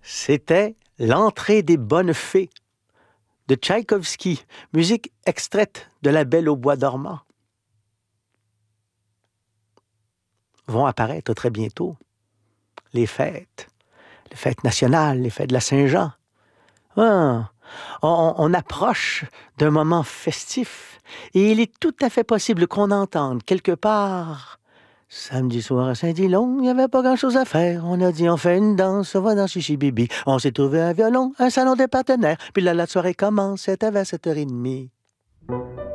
C'était L'entrée des bonnes fées de Tchaïkovski, musique extraite de La Belle au bois dormant. Vont apparaître très bientôt les fêtes nationales, les fêtes de la Saint-Jean. Ah, on approche d'un moment festif et il est tout à fait possible qu'on entende quelque part. Samedi soir à Saint-Dilon, il n'y avait pas grand-chose à faire. On a dit, on fait une danse, on va dans Chichi Bibi. On s'est trouvé un violon, un salon des partenaires. Puis là, la soirée commence, c'était vers 7h30.